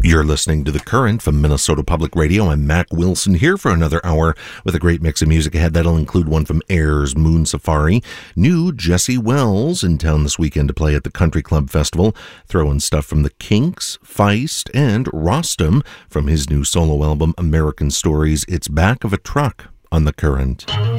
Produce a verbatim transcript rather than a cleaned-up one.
You're listening to The Current from Minnesota Public Radio. I'm Mac Wilson here for another hour with a great mix of music ahead. That'll include one from Air's Moon Safari, new Jesse Wells in town this weekend to play at the Country Club Festival, throw in stuff from the Kinks, Feist, and Rostam from his new solo album American Stories. It's Back of a Truck on The Current.